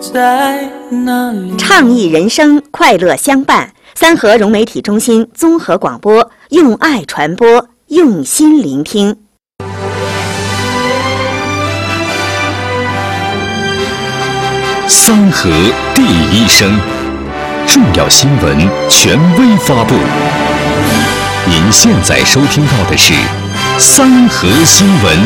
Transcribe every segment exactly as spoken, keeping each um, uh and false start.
在哪里？ 倡议人生，快乐相伴。三河融媒体中心综合广播，用爱传播，用心聆听。 三河第一声，重要新闻权威发布。您现在收听到的是三河新闻。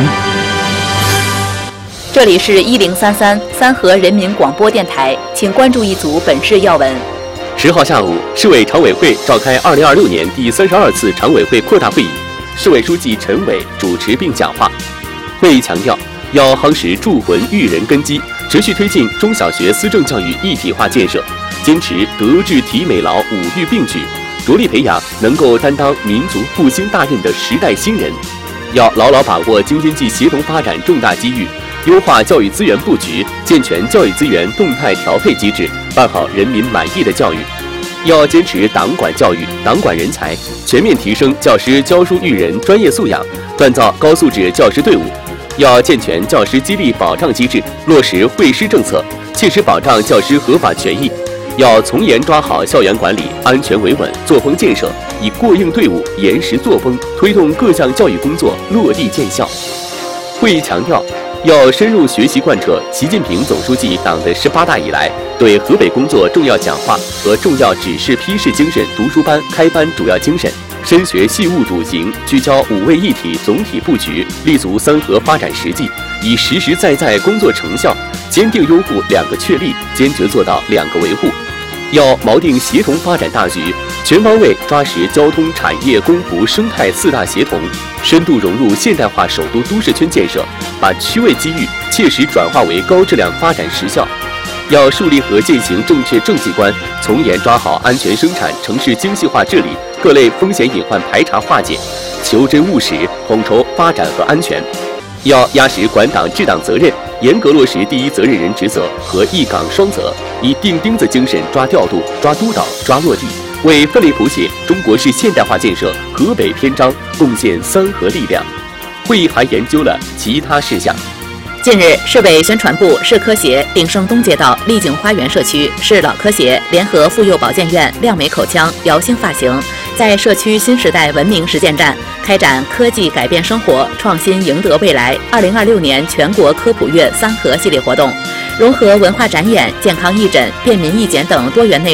这里是一零三三三河人民广播电台，请关注一组本市要闻。 十号下午，市委常委会召开二零二六年第三十二次常委会扩大会议，市委书记陈伟主持并讲话。会议强调，要夯实铸魂育人根基，持续推进中小学思政教育一体化建设，坚持德智体美劳五育并举，着力培养能够担当民族复兴大任的时代新人。要牢牢把握京津冀协同发展重大机遇，优化教育资源布局，健全教育资源动态调配机制，办好人民满意的教育。要坚持党管教育、党管人才，全面提升教师教书育人专业素养，锻造高素质教师队伍。要健全教师激励保障机制，落实惠师政策，切实保障教师合法权益。要从严抓好校园管理，安全维稳，作风建设，以过硬队伍、严实作风，推动各项教育工作落地见效。会议强调，要深入学习贯彻习近平总书记党的十八大以来对河北工作重要讲话和重要指示批示精神读书班开班主要精神，深学细务主型，聚焦五位一体总体布局，立足三河发展实际，以实实在在工作成效，坚定拥护两个确立，坚决做到两个维护。要锚定协同发展大局，全方位抓实交通、产业、公服、生态四大协同，深度融入现代化首都都市圈建设，把区位机遇切实转化为高质量发展实效。要树立和践行正确政绩观，从严抓好安全生产、城市精细化治理、各类风险隐患排查化解，求真务实，统筹发展和安全。要压实管党治党责任，严格落实第一责任人职责和一岗双责，以钉钉子精神抓调度、抓督导、抓落地，为奋力谱写中国式现代化建设河北篇章贡献三河力量。会议还研究了其他事项。 近日，市委宣传部、市科协、鼎盛东街道、丽景花园社区、市老科协联合妇幼保健院、亮美口腔、瑶星发型，在社区新时代文明实践站开展科技改变生活，创新赢得未来二零二六年全国科普月三河系列活动，融合文化展演、健康义诊、便民义检等多元内容。